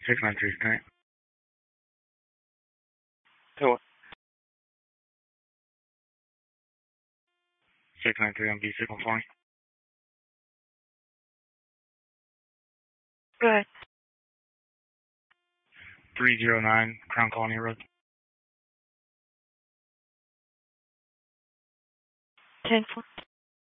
693 current. Hello. 693 on B6 on flying. Go ahead. 309 Crown Colony Road. 10-4.